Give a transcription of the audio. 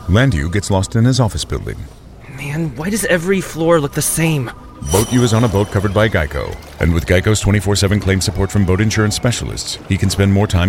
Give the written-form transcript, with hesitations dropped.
Landu gets lost in his office building. Man, why does every floor look the same? Boat U is on a boat covered by Geico. And with Geico's 24/7 claim support from boat insurance specialists, he can spend more time